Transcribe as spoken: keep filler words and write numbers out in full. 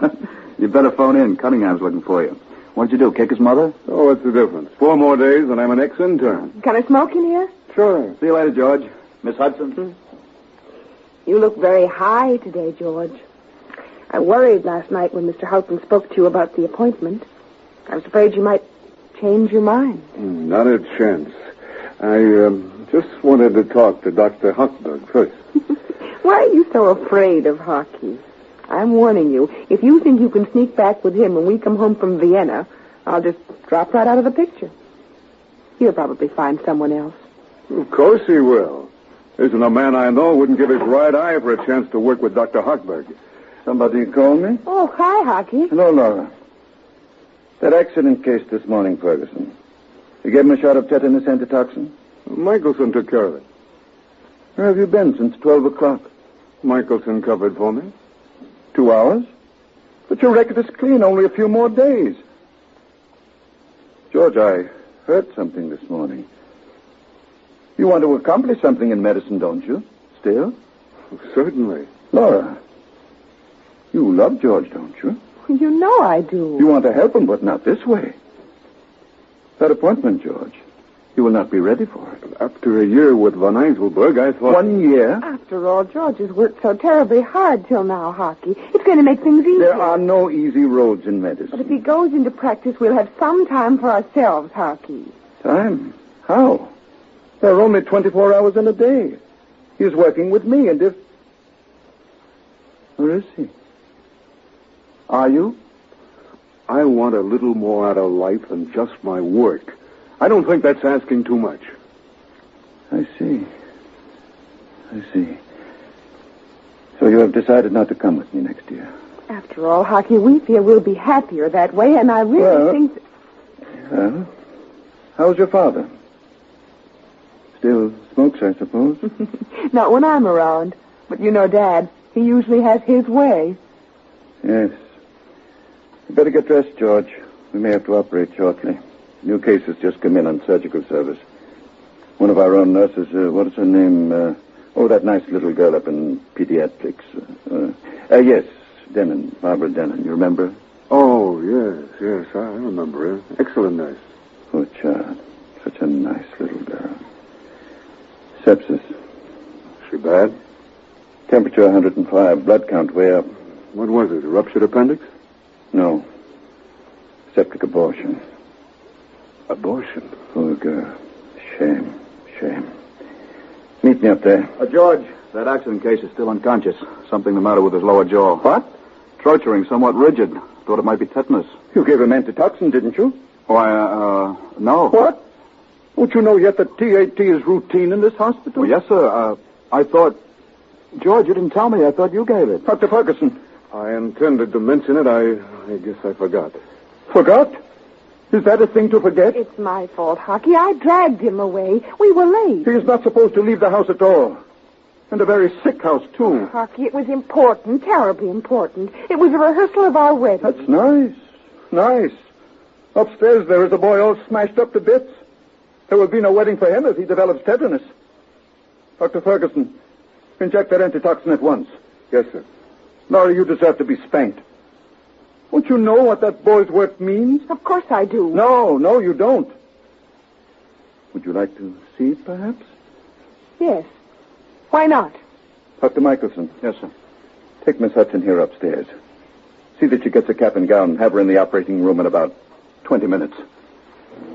You better phone in. Cunningham's looking for you. What'd you do, kick his mother? Oh, what's the difference? Four more days and I'm an ex-intern. Can I smoke in here? Sure. See you later, George. Miss Hudson? Hmm. You look very high today, George. I worried last night when Mister Houghton spoke to you about the appointment. I was afraid you might change your mind. Not a chance. I um, just wanted to talk to Doctor Hochberg first. Why are you so afraid of Hockey? I'm warning you. If you think you can sneak back with him when we come home from Vienna, I'll just drop right out of the picture. He'll probably find someone else. Of course he will. Isn't a man I know wouldn't give his right eye for a chance to work with Doctor Hochberg. Somebody called me? Oh, hi, Hockey. Hello, Laura. That accident case this morning, Ferguson. You gave him a shot of tetanus antitoxin? Michelson took care of it. Where have you been since twelve o'clock? Michelson covered for me. Two hours? But your record is clean. Only a few more days. George, I heard something this morning. You want to accomplish something in medicine, don't you? Still? Certainly. Laura, you love George, don't you? You know I do. You want to help him, but not this way. That appointment, George, you will not be ready for it. After a year with Von Eiselberg, I thought... One year? After all, George has worked so terribly hard till now, Hockey. It's going to make things easier. There are no easy roads in medicine. But if he goes into practice, we'll have some time for ourselves, Hockey. Time? How? There are only twenty-four hours in a day. He's working with me, and if... Where is he? Are you? I want a little more out of life than just my work. I don't think that's asking too much. I see. I see. So you have decided not to come with me next year? After all, Hockey, we feel we'll be happier that way, and I really well, think... That... Well, how's your father? Still smokes, I suppose? Not when I'm around. But you know, Dad, he usually has his way. Yes. You better get dressed, George. We may have to operate shortly. New case has just come in on surgical service. One of our own nurses, uh, what is her name? Uh, oh, that nice little girl up in pediatrics. Uh, uh, uh, yes, Denon, Barbara Denon. You remember? Oh, yes, yes, I remember her. Excellent nurse. Poor child. Such a nice little girl. Sepsis. She bad? Temperature one hundred five. Blood count way up. What was it, a ruptured appendix? No. Septic abortion. Abortion? Poor girl. Shame. Shame. Meet me up there. Uh, George, that accident case is still unconscious. Something the matter with his lower jaw. What? Torturing, somewhat rigid. Thought it might be tetanus. You gave him antitoxin, didn't you? Why, uh, uh, no. What? Don't you know yet that T A T is routine in this hospital? Well, yes, sir. Uh, I thought... George, you didn't tell me. I thought you gave it. Doctor Ferguson. I intended to mention it. I, I guess I forgot. Forgot? Is that a thing to forget? It's my fault, Hockey. I dragged him away. We were late. He is not supposed to leave the house at all. And a very sick house, too. Hockey, it was important, terribly important. It was a rehearsal of our wedding. That's nice. Nice. Upstairs there is a boy all smashed up to bits. There will be no wedding for him if he develops tetanus. Doctor Ferguson, inject that antitoxin at once. Yes, sir. Laura, you deserve to be spanked. Don't you know what that boy's work means? Of course I do. No, no, you don't. Would you like to see it, perhaps? Yes. Why not? Doctor Michelson. Yes, sir. Take Miss Hudson here upstairs. See that she gets a cap and gown and have her in the operating room in about twenty minutes.